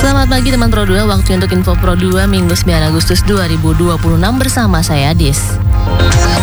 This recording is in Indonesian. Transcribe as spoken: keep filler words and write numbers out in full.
Selamat pagi teman Pro dua, waktu untuk info Pro dua Minggu sembilan Agustus dua ribu dua puluh enam bersama saya Adis.